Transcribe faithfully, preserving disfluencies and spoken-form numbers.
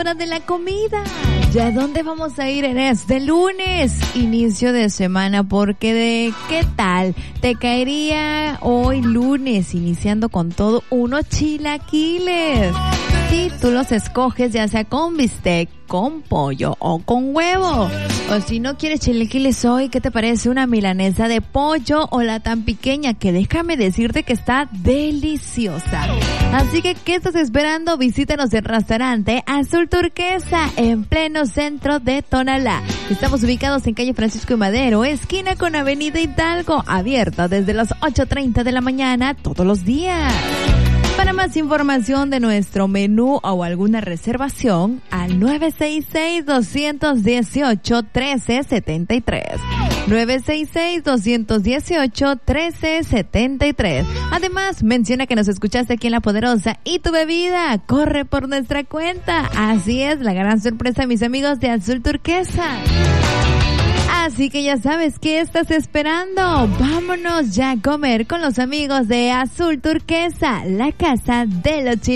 hora de la comida. ¿Ya dónde vamos a ir en este lunes? Inicio de semana, porque de ¿qué tal? Te caería hoy lunes, iniciando con todo, unos chilaquiles. Sí, tú los escoges ya sea con bistec, con pollo o con huevo. O si no quieres chilaquiles hoy, ¿qué te parece una milanesa de pollo o la tan pequeña? Que déjame decirte que está deliciosa. Así que, ¿qué estás esperando? Visítanos en restaurante Azul Turquesa, en pleno centro de Tonalá. Estamos ubicados en calle Francisco y Madero, esquina con avenida Hidalgo, abierta desde las ocho treinta de la mañana todos los días. Para más información de nuestro menú o alguna reservación, al nueve seis seis, dos uno ocho, uno tres siete tres. nueve seis seis, dos uno ocho, uno tres siete tres. Además, menciona que nos escuchaste aquí en La Poderosa y tu bebida corre por nuestra cuenta. Así es, la gran sorpresa, mis amigos de Azul Turquesa. Así que ya sabes, ¿qué estás esperando? Vámonos ya a comer con los amigos de Azul Turquesa, la casa de los chilenos.